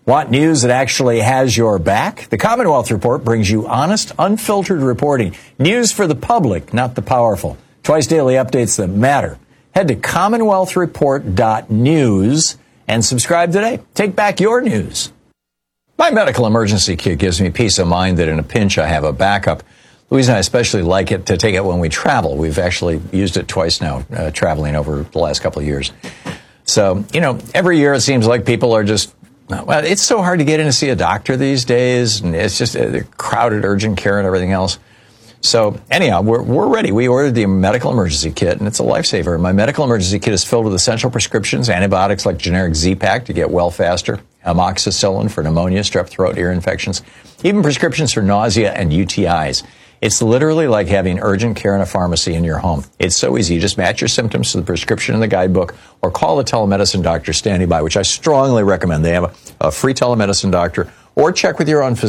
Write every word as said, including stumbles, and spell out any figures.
Want news that actually has your back? The Commonwealth Report brings you honest, unfiltered reporting. News for the public, not the powerful. Twice daily updates that matter. Head to commonwealth report dot news and subscribe today. Take back your news. My medical emergency kit gives me peace of mind that in a pinch I have a backup. Louise and I especially like it to take it when we travel. We've actually used it twice now, uh, traveling over the last couple of years. So, you know, every year it seems like people are just, well, it's so hard to get in to see a doctor these days, and it's just uh, crowded urgent care and everything else. So anyhow, we're, we're ready. We ordered the medical emergency kit, and it's a lifesaver. My medical emergency kit is filled with essential prescriptions, antibiotics like generic Z-Pak to get well faster, amoxicillin for pneumonia, strep throat, ear infections, even prescriptions for nausea and U T Is. It's literally like having urgent care in a pharmacy in your home. It's so easy. You just match your symptoms to the prescription in the guidebook or call a telemedicine doctor standing by, which I strongly recommend. They have a, a free telemedicine doctor, or check with your own physician.